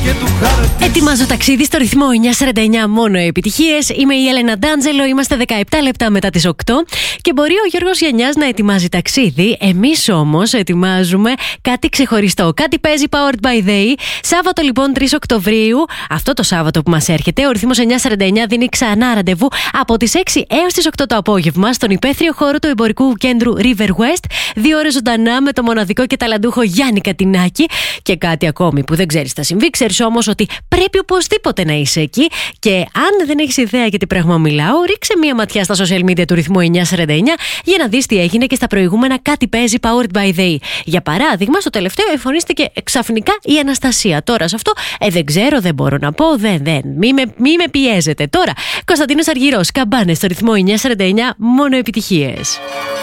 Ετοιμάζω ταξίδι στο ρυθμό 949, μόνο επιτυχίες. Είμαι η Έλενα Ντάντζελο, είμαστε 17 λεπτά μετά τις 8 και μπορεί ο Γιώργος Γιαννιάς να ετοιμάζει ταξίδι. Εμείς όμως ετοιμάζουμε κάτι ξεχωριστό. Κάτι παίζει Powered by They. Σάββατο λοιπόν 3 Οκτωβρίου, αυτό το Σάββατο που μας έρχεται, ο ρυθμός 949 δίνει ξανά ραντεβού από τις 6 έως τις 8 το απόγευμα στον υπαίθριο χώρο του εμπορικού κέντρου River West. 2 ώρες ζωντανά με το μοναδικό και ταλαντούχο Γιάννη Κατινάκη. Και κάτι ακόμη που δεν ξέρεις θα συμβεί, ξέρεις όμως ότι πρέπει οπωσδήποτε να είσαι εκεί. Και αν δεν έχεις ιδέα για τι πράγμα μιλάω, ρίξε μία ματιά στα social media του ρυθμού 949 για να δεις τι έγινε και στα προηγούμενα κάτι παίζει Powered by They. Για παράδειγμα, στο τελευταίο εμφανίστηκε ξαφνικά η Αναστασία. Τώρα σε αυτό δεν ξέρω, δεν μπορώ να πω, μη με πιέζετε. Τώρα, Κωνσταντίνος Αργυρός, Καμπάνες στο ρυθμό 949, μόνο επιτυχίες.